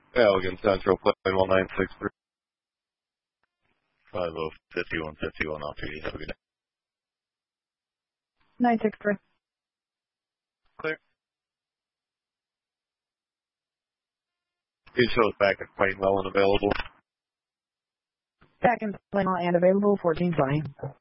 Elgin Central, plane 1963. 50-5151 off duty. Have a good day. 963. Clear. He shows back at plane well and available. Back in plane and available, 1420.